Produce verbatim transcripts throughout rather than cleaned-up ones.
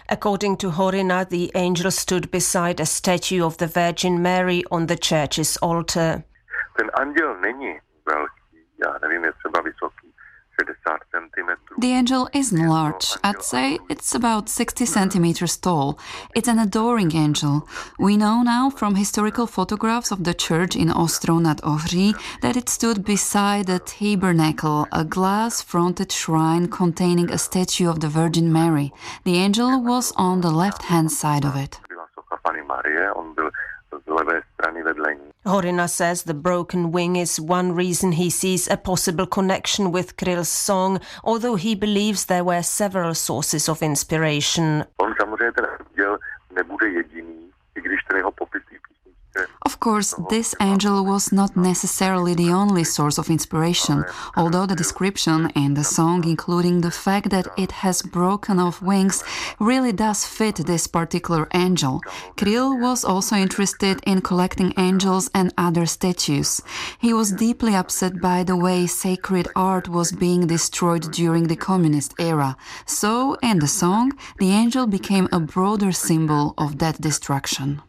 According to Horina, the angel stood beside a statue of the Virgin Mary on the church's altar. Ten anděl není velký, já nevím, je třeba vysoký šedesát centimetrů. The angel isn't large. I'd say it's about sixty centimeters tall. It's an adoring angel. We know now from historical photographs of the church in Ostrov nad Ohří that it stood beside the tabernacle, a glass-fronted shrine containing a statue of the Virgin Mary. The angel was on the left-hand side of it. Byla socha Panny Marie, on byl z levé strany vedle ní. Horina says the broken wing is one reason he sees a possible connection with Kryl's song, although he believes there were several sources of inspiration. On samozřejmě ten anděl nebude jediný, i když ten jeho popis té písničce. Of course, this angel was not necessarily the only source of inspiration, although the description and the song, including the fact that it has broken off wings, really does fit this particular angel. Kryl was also interested in collecting angels and other statues. He was deeply upset by the way sacred art was being destroyed during the communist era. So, in the song, the angel became a broader symbol of that destruction.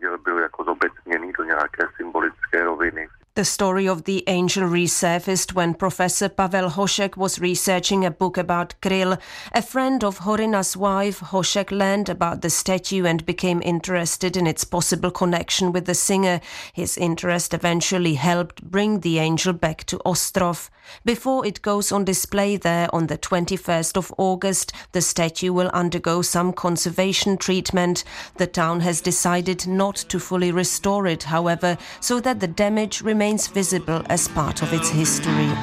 The story of the angel resurfaced when Professor Pavel Hošek was researching a book about Kryl. A friend of Horina's wife, Hošek, learned about the statue and became interested in its possible connection with the singer. His interest eventually helped bring the angel back to Ostrov. Before it goes on display there on the twenty-first of August, the statue will undergo some conservation treatment. The town has decided not to fully restore it, however, so that the damage remains visible as part of its history.